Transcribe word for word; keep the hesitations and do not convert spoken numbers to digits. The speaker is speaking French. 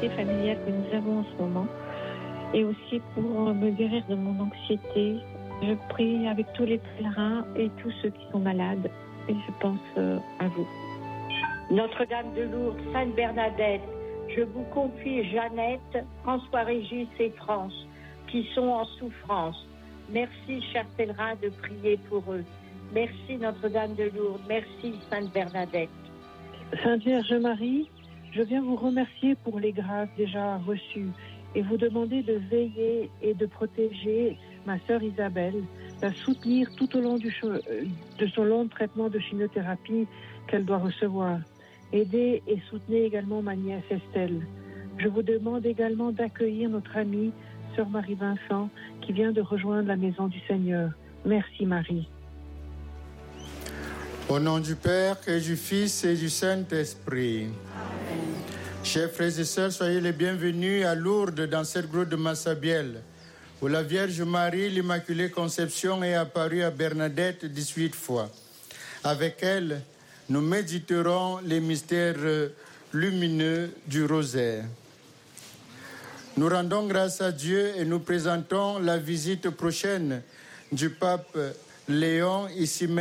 difficultés familiales que nous avons en ce moment et aussi pour me guérir de mon anxiété. Je prie avec tous les pèlerins et tous ceux qui sont malades et je pense euh, à vous. Notre-Dame de Lourdes, Sainte Bernadette, je vous confie Jeannette, François-Régis et France qui sont en souffrance. Merci, chers pèlerins, de prier pour eux. Merci, Notre-Dame de Lourdes. Merci, Sainte Bernadette. Sainte Vierge Marie, je viens vous remercier pour les grâces déjà reçues et vous demander de veiller et de protéger ma sœur Isabelle, la soutenir tout au long du che- de son long traitement de chimiothérapie qu'elle doit recevoir. Aidez et soutenez également ma nièce Estelle. Je vous demande également d'accueillir notre amie, sœur Marie-Vincent, qui vient de rejoindre la maison du Seigneur. Merci Marie. Au nom du Père et du Fils et du Saint-Esprit. Amen. Chers frères et sœurs, soyez les bienvenus à Lourdes dans cette grotte de Massabielle, où la Vierge Marie, l'Immaculée Conception, est apparue à Bernadette dix-huit fois. Avec elle, nous méditerons les mystères lumineux du rosaire. Nous rendons grâce à Dieu et nous présentons la visite prochaine du pape Léon ici même.